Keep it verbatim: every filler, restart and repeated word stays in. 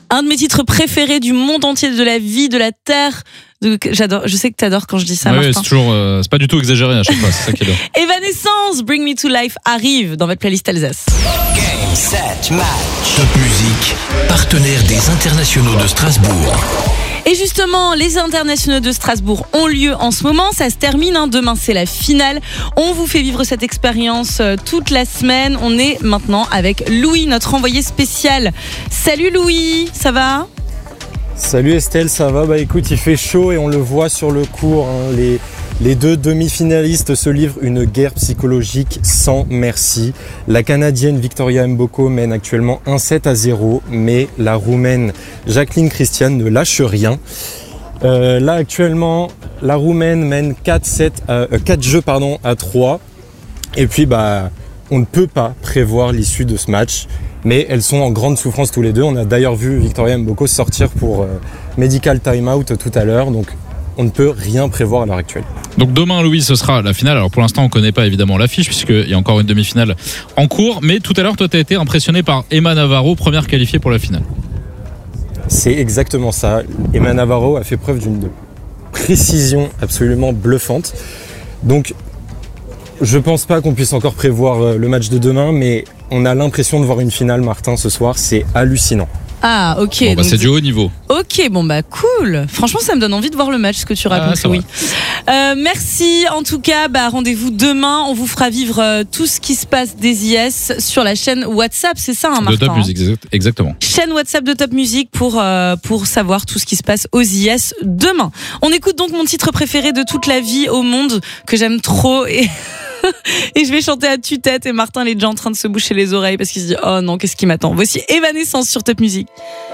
Un de mes titres préférés du monde entier, de la vie, de la terre. De... J'adore. Je sais que t'adores quand je dis ça, oui, Martin. c'est toujours, euh, c'est pas du tout exagéré à chaque fois. C'est ça qui est bien. Evanescence, Bring Me to Life arrive dans votre playlist Alsace. Game, set, match. Top Music, partenaire des Internationaux de Strasbourg. Et justement, les internationaux de Strasbourg ont lieu en ce moment. Ça se termine, hein. Demain, c'est la finale. On vous fait vivre cette expérience euh, toute la semaine. On est maintenant avec Louis, notre envoyé spécial. Salut Louis, ça va ? Salut Estelle, ça va ? Bah écoute, il fait chaud et on le voit sur le court. Hein. Les, les deux demi-finalistes se livrent une guerre psychologique sans merci. La Canadienne Victoria Mboko mène actuellement un sept à zéro, mais la Roumaine Jacqueline Christian ne lâche rien. Euh, là actuellement, la Roumaine mène quatre jeux pardon, à trois. Et puis bah, on ne peut pas prévoir l'issue de ce match. Mais elles sont en grande souffrance tous les deux. On a d'ailleurs vu Victoria Mboko sortir pour euh, medical time-out tout à l'heure. Donc on ne peut rien prévoir à l'heure actuelle. Donc demain, Louis, ce sera la finale. Alors pour l'instant, on ne connaît pas évidemment l'affiche puisqu'il y a encore une demi-finale en cours. Mais tout à l'heure, toi, tu as été impressionné par Emma Navarro, première qualifiée pour la finale. C'est exactement ça. Emma Navarro a fait preuve d'une précision absolument bluffante. Donc je pense pas qu'on puisse encore prévoir le match de demain, mais on a l'impression de voir une finale, Martin, ce soir. C'est hallucinant. Ah, ok. Bon, bah, donc c'est du haut niveau. Ok, bon bah cool. Franchement, ça me donne envie de voir le match, ce que tu racontes, ah, Louis. Euh, merci. En tout cas, bah rendez-vous demain. On vous fera vivre euh, tout ce qui se passe des I S sur la chaîne WhatsApp. C'est ça, hein, Martin ? De Top Music, exactement. Chaîne WhatsApp de Top Music pour euh, pour savoir tout ce qui se passe aux I S demain. On écoute donc mon titre préféré de toute la vie au monde que j'aime trop et et je vais chanter à tue-tête et Martin il est déjà en train de se boucher les oreilles parce qu'il se dit oh non, qu'est-ce qui m'attend. Voici Evanescence sur Top Music.